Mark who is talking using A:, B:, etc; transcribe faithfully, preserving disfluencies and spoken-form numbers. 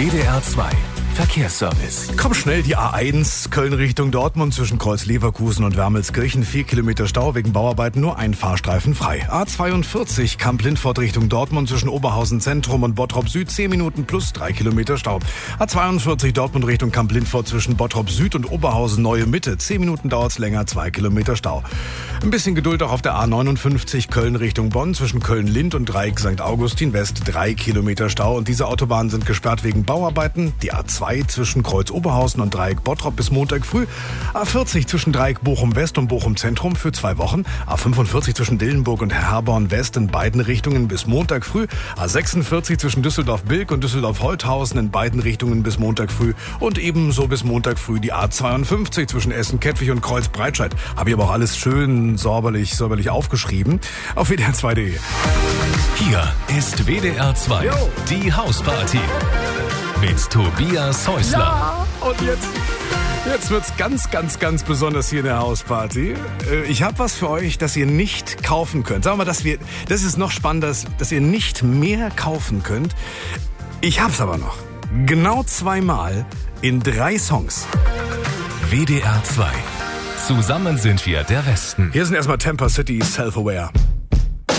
A: W D R zwei Verkehrsservice.
B: Komm schnell, die A eins, Köln Richtung Dortmund zwischen Kreuz Leverkusen und Wermelskirchen. Vier Kilometer Stau wegen Bauarbeiten, nur ein Fahrstreifen frei. A zweiundvierzig, Kamp-Lindfort Richtung Dortmund zwischen Oberhausen Zentrum und Bottrop Süd. Zehn Minuten plus drei Kilometer Stau. A zweiundvierzig, Dortmund Richtung Kamp-Lindfort zwischen Bottrop Süd und Oberhausen Neue Mitte. Zehn Minuten dauert's länger, zwei Kilometer Stau. Ein bisschen Geduld auch auf der A neunundfünfzig, Köln Richtung Bonn zwischen Köln-Lind und Dreieck Sankt Augustin West. Drei Kilometer Stau und diese Autobahnen sind gesperrt wegen Bauarbeiten. Die A zwei zwischen Kreuz Oberhausen und Dreieck Bottrop bis Montag früh. A vierzig zwischen Dreieck Bochum West und Bochum Zentrum für zwei Wochen. A fünfundvierzig zwischen Dillenburg und Herborn West in beiden Richtungen bis Montag früh. A sechsundvierzig zwischen Düsseldorf-Bilk und Düsseldorf-Holthausen in beiden Richtungen bis Montag früh. Und ebenso bis Montag früh die A zweiundfünfzig zwischen Essen-Kettwig und Kreuz-Breitscheid. Habe ich aber auch alles schön säuberlich, säuberlich aufgeschrieben. Auf W D R zwei punkt de.
A: Hier ist W D R zwei,
B: Jo.
A: die Hausparty. Mit Tobias Häusler.
B: Ja, und jetzt, jetzt wird's ganz, ganz, ganz besonders hier in der Hausparty. Äh, Ich habe was für euch, das ihr nicht kaufen könnt. Sagen wir mal, dass wir, das ist noch spannender, dass, dass ihr nicht mehr kaufen könnt. Ich hab's aber noch. Genau zweimal in drei Songs.
A: W D R zwei. Zusammen sind wir der Westen.
B: Hier sind erstmal Tampa City, Self-Aware.